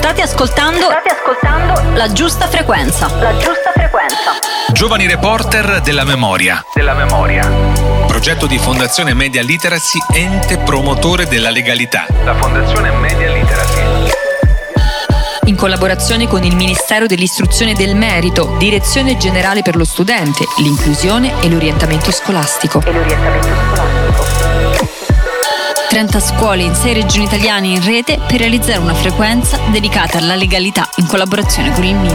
State ascoltando La Giusta Frequenza. Giovani reporter della memoria. Progetto di Fondazione Media Literacy, ente promotore della legalità. La Fondazione Media Literacy, In collaborazione con il Ministero dell'Istruzione e del Merito, Direzione Generale per lo Studente, l'Inclusione e l'Orientamento Scolastico. 30 scuole in 6 regioni italiane in rete per realizzare una frequenza dedicata alla legalità in collaborazione con il MIN.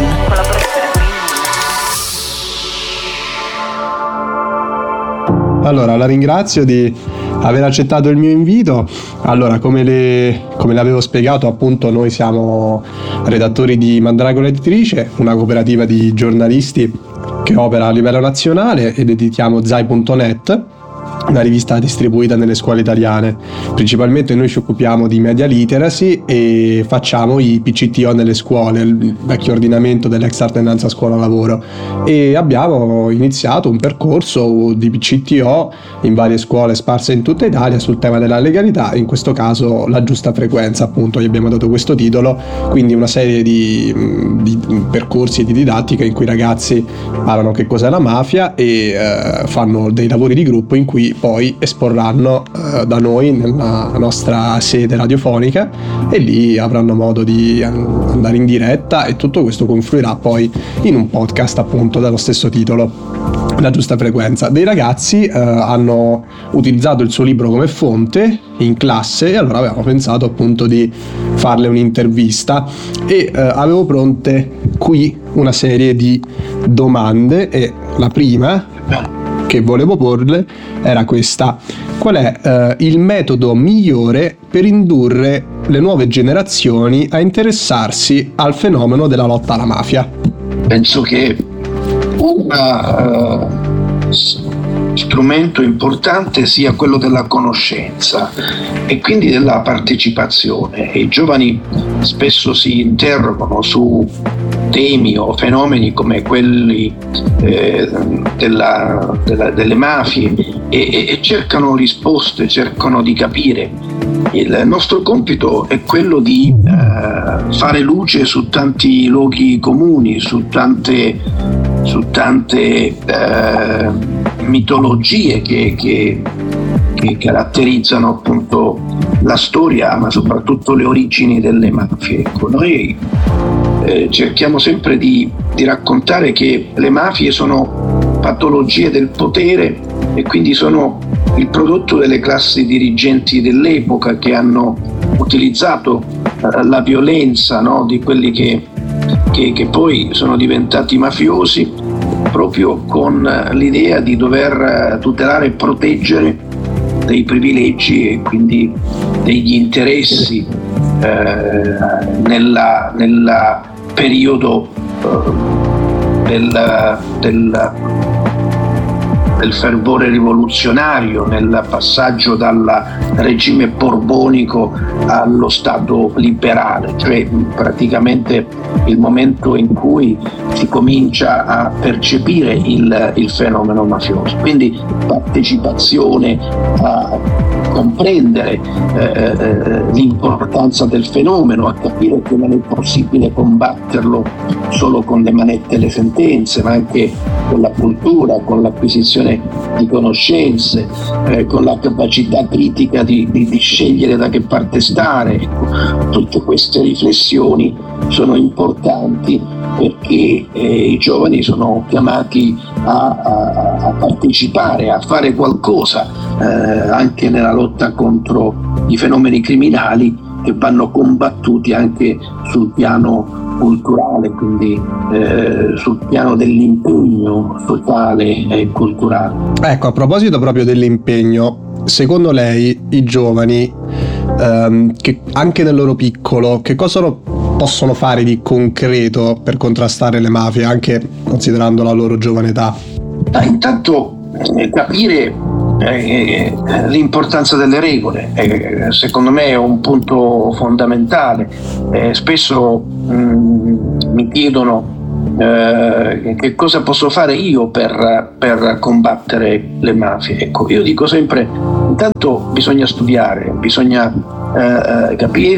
Allora, la ringrazio di aver accettato il mio invito. Allora, come le avevo spiegato, appunto, noi siamo redattori di Mandragola Editrice, una cooperativa di giornalisti che opera a livello nazionale, ed editiamo Zai.net, una rivista distribuita nelle scuole italiane. Principalmente noi ci occupiamo di media literacy e facciamo i PCTO nelle scuole, il vecchio ordinamento dell'ex alternanza scuola-lavoro, e abbiamo iniziato un percorso di PCTO in varie scuole sparse in tutta Italia sul tema della legalità, in questo caso La Giusta Frequenza, appunto, gli abbiamo dato questo titolo, quindi una serie di percorsi e di didattica in cui i ragazzi parlano che cos'è la mafia e fanno dei lavori di gruppo in cui poi esporranno da noi nella nostra sede radiofonica, e lì avranno modo di andare in diretta, e tutto questo confluirà poi in un podcast, appunto, dallo stesso titolo, La Giusta Frequenza. Dei ragazzi hanno utilizzato il suo libro come fonte in classe, e allora avevamo pensato, appunto, di farle un'intervista, e avevo pronte qui una serie di domande, e la prima che volevo porle era questa: qual è il metodo migliore per indurre le nuove generazioni a interessarsi al fenomeno della lotta alla mafia? Penso che un strumento importante sia quello della conoscenza e quindi della partecipazione. I giovani spesso si interrogano su temi o fenomeni come quelli delle mafie e cercano risposte, cercano di capire. Il nostro compito è quello di fare luce su tanti luoghi comuni, su tante mitologie che caratterizzano, appunto, la storia, ma soprattutto le origini delle mafie. Ecco, noi cerchiamo sempre di raccontare che le mafie sono patologie del potere, e quindi sono il prodotto delle classi dirigenti dell'epoca, che hanno utilizzato la violenza, no, di quelli che poi sono diventati mafiosi, proprio con l'idea di dover tutelare e proteggere dei privilegi e quindi degli interessi nel periodo del fervore rivoluzionario, nel passaggio dal regime borbonico allo Stato liberale, cioè praticamente il momento in cui si comincia a percepire il fenomeno mafioso. Quindi partecipazione, a comprendere l'importanza del fenomeno, a capire che non è possibile combatterlo solo con le manette e le sentenze, ma anche con la cultura, con l'acquisizione di conoscenze, con la capacità critica di scegliere da che parte stare. Tutte queste riflessioni sono importanti perché i giovani sono chiamati a partecipare, a fare qualcosa anche nella lotta contro i fenomeni criminali, che vanno combattuti anche sul piano culturale, quindi sul piano dell'impegno sociale e culturale. Ecco, a proposito proprio dell'impegno, secondo lei i giovani, che anche nel loro piccolo, che cosa possono fare di concreto per contrastare le mafie, anche considerando la loro giovane età? Intanto capire l'importanza delle regole, secondo me è un punto fondamentale. Spesso mi chiedono che cosa posso fare io per combattere le mafie. Ecco, io dico sempre: intanto bisogna studiare, bisogna capire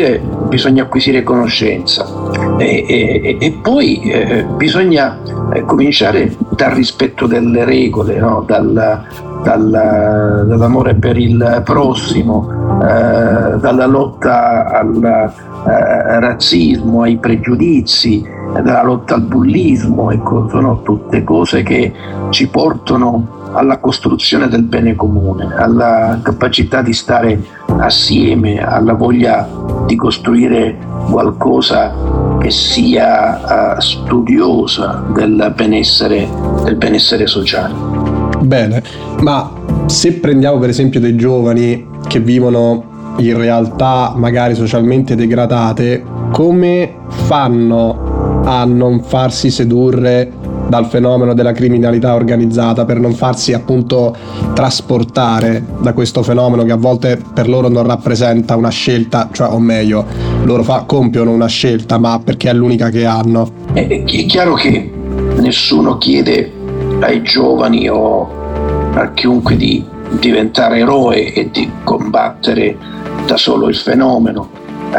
bisogna acquisire conoscenza e poi bisogna cominciare dal rispetto delle regole, no? Dall'amore per il prossimo, dalla lotta al razzismo, ai pregiudizi, dalla lotta al bullismo. Ecco, sono tutte cose che ci portano alla costruzione del bene comune, alla capacità di stare assieme, alla voglia di costruire qualcosa che sia studiosa del benessere sociale. Bene, ma se prendiamo per esempio dei giovani che vivono in realtà magari socialmente degradate, come fanno a non farsi sedurre dal fenomeno della criminalità organizzata, per non farsi appunto trasportare da questo fenomeno che a volte per loro non rappresenta una scelta, cioè, o meglio, loro compiono una scelta ma perché è l'unica che hanno? È chiaro che nessuno chiede ai giovani o a chiunque di diventare eroe e di combattere da solo il fenomeno.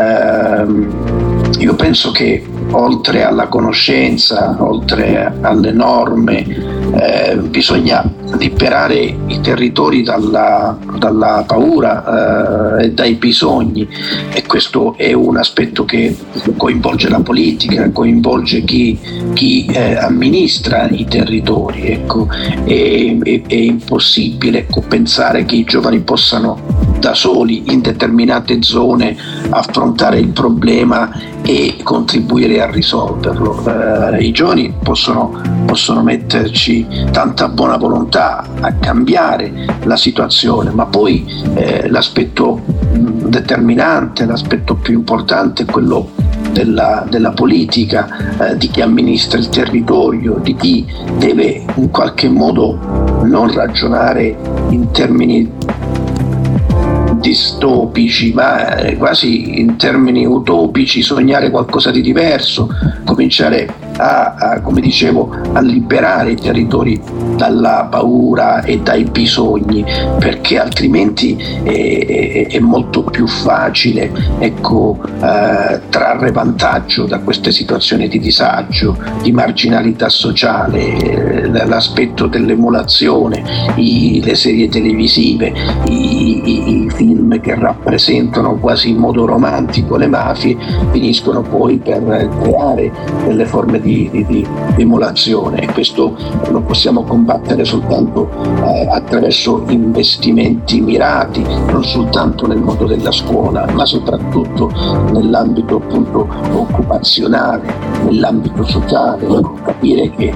Io penso che oltre alla conoscenza, oltre alle norme, bisogna liberare i territori dalla paura e dai bisogni, e questo è un aspetto che coinvolge la politica, coinvolge chi amministra i territori. Ecco, è impossibile pensare che i giovani possano da soli in determinate zone affrontare il problema e contribuire a risolverlo. I giovani possono metterci tanta buona volontà a cambiare la situazione, ma poi l'aspetto determinante, l'aspetto più importante è quello della politica, di chi amministra il territorio, di chi deve in qualche modo non ragionare in termini distopici, ma quasi in termini utopici, sognare qualcosa di diverso, cominciare come dicevo, a liberare i territori dalla paura e dai bisogni, perché altrimenti è molto più facile, ecco, trarre vantaggio da queste situazioni di disagio, di marginalità sociale, l'aspetto dell'emulazione, le serie televisive, i film che rappresentano quasi in modo romantico le mafie, finiscono poi per creare delle forme di emulazione, e questo lo possiamo combattere soltanto attraverso investimenti mirati, non soltanto nel mondo della scuola, ma soprattutto nell'ambito appunto occupazionale, nell'ambito sociale. Capire che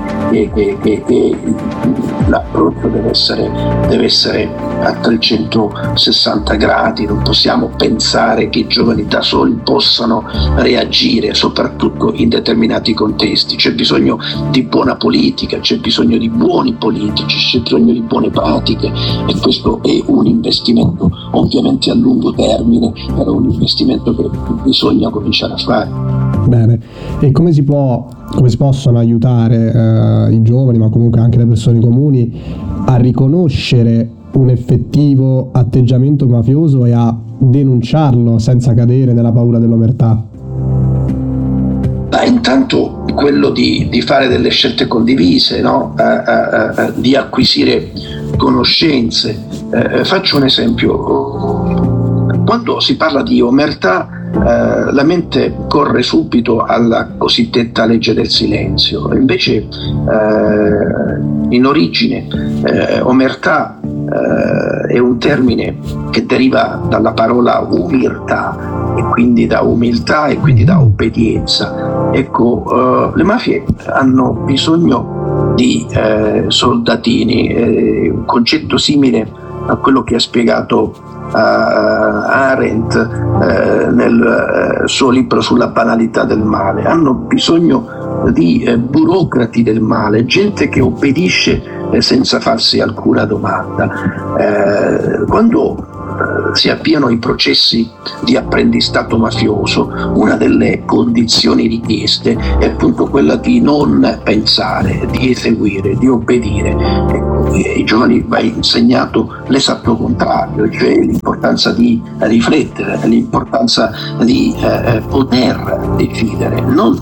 l'approccio deve essere a 360 gradi, non possiamo pensare che i giovani da soli possano reagire, soprattutto in determinati contesti. C'è bisogno di buona politica, c'è bisogno di buoni politici, c'è bisogno di buone pratiche, e questo è un investimento ovviamente a lungo termine, però un investimento che bisogna cominciare a fare. Bene, e come si possono aiutare i giovani, ma comunque anche le persone comuni, a riconoscere un effettivo atteggiamento mafioso e a denunciarlo senza cadere nella paura dell'omertà? Intanto quello di fare delle scelte condivise, no? Di acquisire conoscenze. Faccio un esempio. Quando si parla di omertà, la mente corre subito alla cosiddetta legge del silenzio. Invece in origine omertà è un termine che deriva dalla parola umiltà, e quindi da umiltà e quindi da obbedienza. Ecco, le mafie hanno bisogno di soldatini, un concetto simile a quello che ha spiegato Arendt nel suo libro sulla banalità del male. Hanno bisogno di burocrati del male, gente che obbedisce senza farsi alcuna domanda. Quando si avviano i processi di apprendistato mafioso, una delle condizioni richieste è appunto quella di non pensare, di eseguire, di obbedire. Ecco, ai giovani va insegnato l'esatto contrario, cioè l'importanza di riflettere, l'importanza di poter decidere, non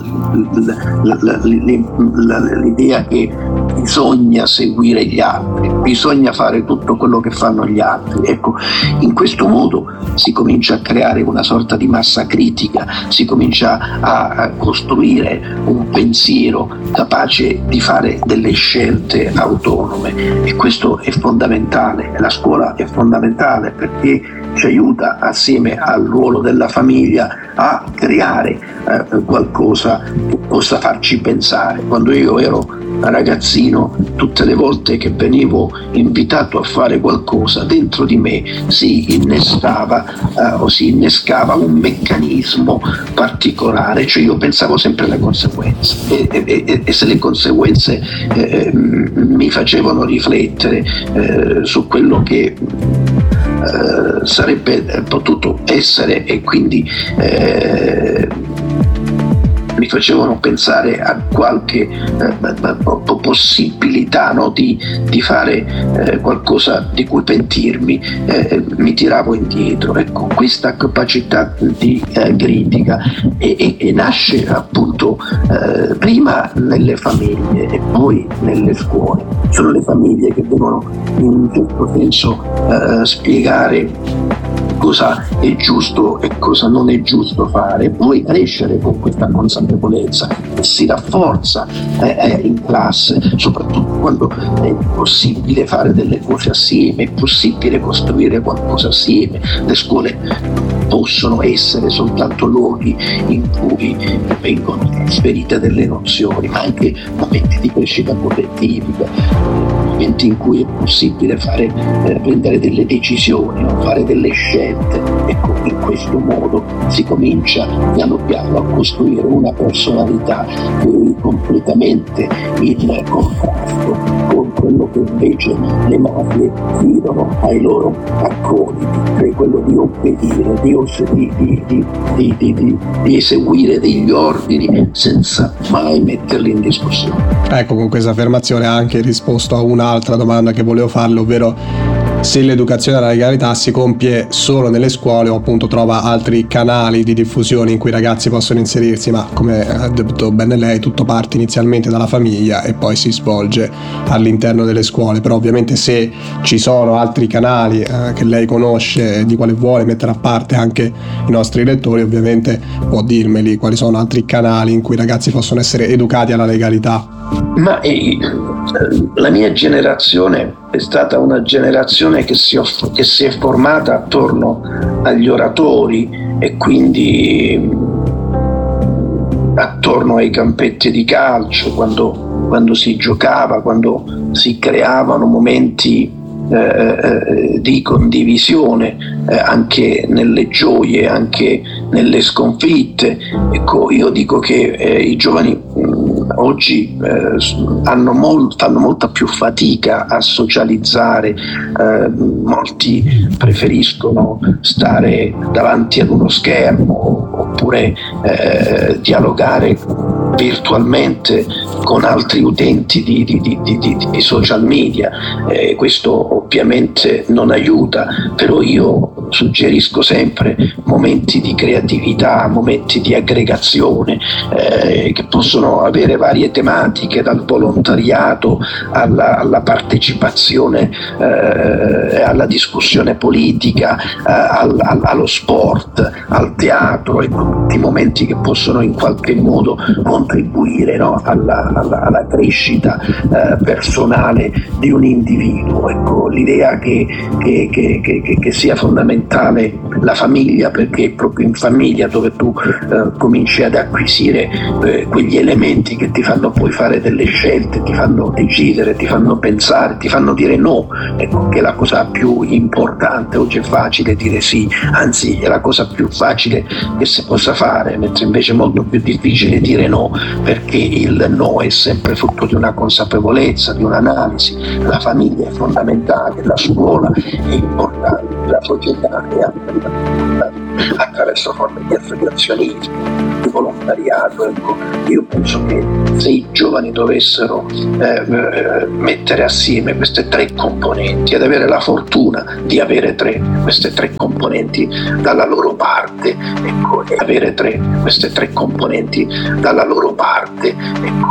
l'idea che bisogna seguire gli altri, bisogna fare tutto quello che fanno gli altri. Ecco, in questo modo si comincia a creare una sorta di massa critica, si comincia a costruire un pensiero capace di fare delle scelte autonome, e questo è fondamentale. La scuola è fondamentale perché ci aiuta, assieme al ruolo della famiglia, a creare qualcosa che possa farci pensare. Quando io ero ragazzino, tutte le volte che venivo invitato a fare qualcosa, dentro di me si innescava un meccanismo particolare, cioè io pensavo sempre alle conseguenze e se le conseguenze mi facevano riflettere su quello che sarebbe potuto essere, e quindi mi facevano pensare a qualche possibilità, no, di fare qualcosa di cui pentirmi, mi tiravo indietro. Ecco, questa capacità di critica e nasce appunto prima nelle famiglie e poi nelle scuole. Sono le famiglie che devono in un certo senso spiegare cosa è giusto e cosa non è giusto fare, poi crescere con questa consapevolezza che si rafforza in classe, soprattutto quando è possibile fare delle cose assieme, è possibile costruire qualcosa assieme. Le scuole possono essere soltanto luoghi in cui vengono trasferite delle nozioni, ma anche momenti di crescita collettiva, momenti in cui è possibile prendere delle decisioni, fare delle scelte. Ecco, in questo modo si comincia piano piano a costruire una personalità che è completamente in contrasto con quello che invece le mafie chiedono ai loro accoliti, cioè quello di obbedire, di eseguire degli ordini senza mai metterli in discussione. Ecco, con questa affermazione ha anche risposto a un'altra domanda che volevo farle, ovvero se l'educazione alla legalità si compie solo nelle scuole o appunto trova altri canali di diffusione in cui i ragazzi possono inserirsi, ma come ha detto bene lei, tutto parte inizialmente dalla famiglia e poi si svolge all'interno delle scuole. Però ovviamente se ci sono altri canali che lei conosce, di quale vuole mettere a parte anche i nostri lettori, ovviamente può dirmeli quali sono altri canali in cui i ragazzi possono essere educati alla legalità. Ma la mia generazione è stata una generazione che si è formata attorno agli oratori e quindi attorno ai campetti di calcio, quando si giocava, quando si creavano momenti di condivisione anche nelle gioie, anche nelle sconfitte. Ecco, io dico che i giovani oggi fanno molta più fatica a socializzare, molti preferiscono stare davanti ad uno schermo oppure dialogare virtualmente con altri utenti di social media. Questo ovviamente non aiuta, però io suggerisco sempre momenti di creatività, momenti di aggregazione che possono avere varie tematiche, dal volontariato alla partecipazione, alla discussione politica, allo sport, al teatro, e tutti i momenti che possono in qualche modo contribuire, no, alla crescita personale di un individuo. Ecco, l'idea che sia fondamentale la famiglia, perché è proprio in famiglia dove tu cominci ad acquisire quegli elementi che ti fanno poi fare delle scelte, ti fanno decidere, ti fanno pensare, ti fanno dire no. Ecco, che è la cosa più importante. Oggi è facile dire sì, anzi è la cosa più facile che si possa fare, mentre invece è molto più difficile dire no, perché il no è sempre frutto di una consapevolezza, di un'analisi. La famiglia è fondamentale, la scuola è importante, la società è attraverso forme di associazionismo, il volontariato. Ecco, io penso che se i giovani dovessero mettere assieme queste tre componenti ed avere la fortuna di avere queste tre componenti dalla loro parte, ecco, e avere queste tre componenti dalla loro parte, ecco,